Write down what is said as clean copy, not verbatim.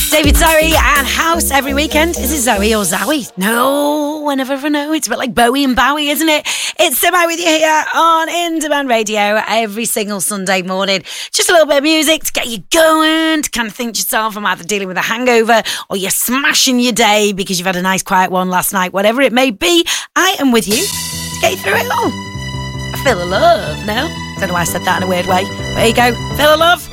David Zoe and House every weekend. Is it Zoe or Zowie? No, I never know. It's a bit like Bowie and Bowie, isn't it? It's Simo with you here on In Demand Radio every single Sunday morning. Just a little bit of music to get you going, to kind of think to yourself, I'm either dealing with a hangover or you're smashing your day because you've had a nice quiet one last night. Whatever it may be, I am with you to get you through it all. I feel the love, no? Don't know why I said that in a weird way. There you go. Feel the love.